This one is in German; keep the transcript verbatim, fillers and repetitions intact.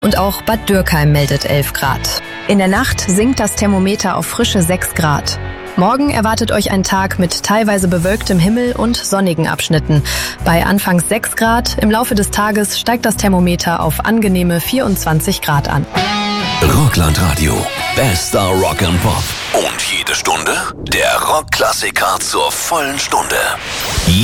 Und auch Bad Dürkheim meldet elf Grad. In der Nacht sinkt das Thermometer auf frische sechs Grad. Morgen erwartet euch ein Tag mit teilweise bewölktem Himmel und sonnigen Abschnitten. Bei anfangs sechs Grad, im Laufe des Tages steigt das Thermometer auf angenehme vierundzwanzig Grad an. Rockland Radio, bester Rock and Pop. Und jede Stunde der Rockklassiker zur vollen Stunde.